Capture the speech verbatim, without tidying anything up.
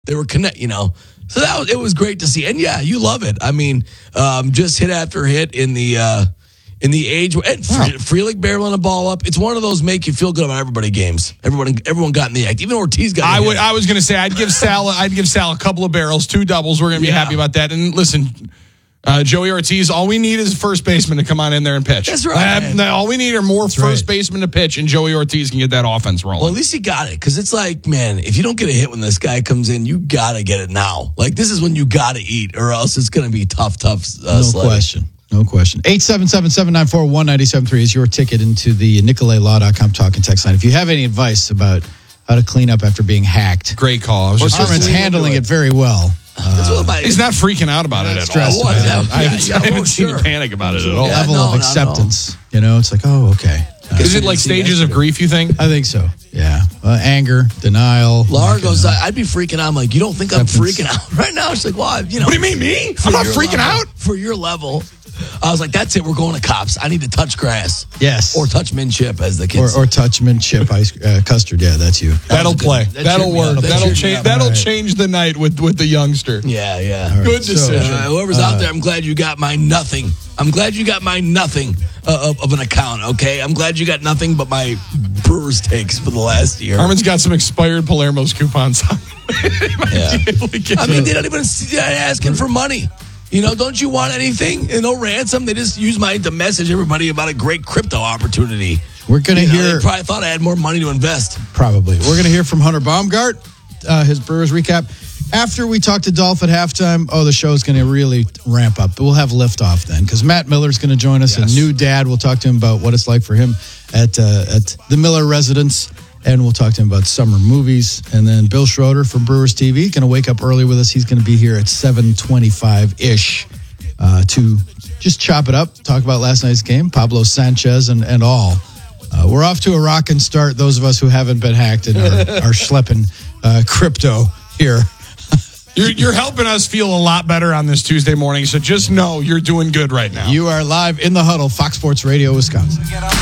They were connect, you know. So that was, it was great to see. And yeah, you love it. I mean, um, just hit after hit in the uh, in the age where and wow. Frelick barreling a ball up. It's one of those make you feel good about everybody games. Everyone everyone got in the act. Even Ortiz got in I the would act. I was gonna say I'd give Sal I'd give Sal a couple of barrels, two doubles. We're gonna be yeah. happy about that. And listen, Uh, Joey Ortiz, all we need is a first baseman to come on in there and pitch. That's right. Uh, all we need are more That's first right. basemen to pitch, and Joey Ortiz can get that offense rolling. Well, at least he got it, because it's like, man, if you don't get a hit when this guy comes in, you got to get it now. Like, this is when you got to eat, or else it's going to be tough, tough uh, No sledding. question. No question. eight seven seven, seven nine four, one nine seven three is your ticket into the Nicolay Law dot com talking text line. If you have any advice about how to clean up after being hacked, Great call. I was just Armin's handling it very well. Uh, He's not freaking out about it at stressed all. about it. I haven't, I haven't, Yeah, I haven't oh, seen sure. him panic about it at all. Yeah, level no, of no, no. acceptance. You know, it's like, oh, okay. Uh, Is it like stages of grief, you think? I think so. Yeah. Uh, anger, denial. Laura like, goes, uh, I'd be freaking out. I'm like, you don't think I'm Acceptance. freaking out right now? She's like, well, you know. What do you mean, me? for I'm not your freaking level- out. For your level. I was like, that's it. We're going to cops. I need to touch grass. Yes. Or touch min chip, as the Or, kids or touch mint chip ice uh, custard. Yeah, that's you. That'll good. play. That That'll cheered me work. up. That That'll cheered me change. up. That'll All right. change the night with with the youngster. Yeah, yeah. All right. Good So, decision. Uh, whoever's out there, I'm glad you got my nothing. I'm glad you got my nothing uh, of, of an account, okay? I'm glad you got nothing but my Brewers takes for the last year. Armin's got some expired Palermo's coupons. Yeah. I mean, they don't even see asking for money. You know, don't you want anything? You know, ransom. They just use my to message everybody about a great crypto opportunity. We're going to You know, hear. they probably thought I had more money to invest. Probably. We're going to hear from Hunter Baumgart, uh, his Brewers recap. After we talk to Dolph at halftime, oh, the show's going to really ramp up. We'll have liftoff then, because Matt Miller's going to join us, Yes. a new dad. We'll talk to him about what it's like for him at uh, at the Miller residence, and we'll talk to him about summer movies. And then Bill Schroeder from Brewers T V, going to wake up early with us. He's going to be here at seven twenty-five-ish uh, to just chop it up, talk about last night's game, Pablo Sanchez and, and all. Uh, we're off to a rockin' start, those of us who haven't been hacked and are, are schlepping uh, crypto here. You're, you're helping us feel a lot better on this Tuesday morning, so just know you're doing good right now. You are live in the huddle, Fox Sports Radio, Wisconsin.